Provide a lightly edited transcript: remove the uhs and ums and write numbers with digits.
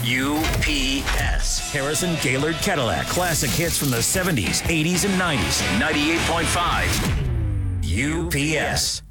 UPS. Harrison Gaylord Cadillac. Classic hits from the 70s, 80s, and 90s. 98.5. UPS.